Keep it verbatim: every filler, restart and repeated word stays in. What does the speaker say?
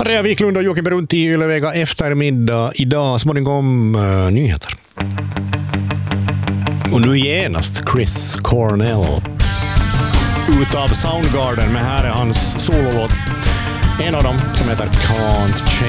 Andrea Wiklund och Joakim Berunti i Ylevega eftermiddag. Idag småningom uh, nyheter. Och nu genast Chris Cornell utav Soundgarden, men här är hans sololåt. En av dem som heter Can't Change.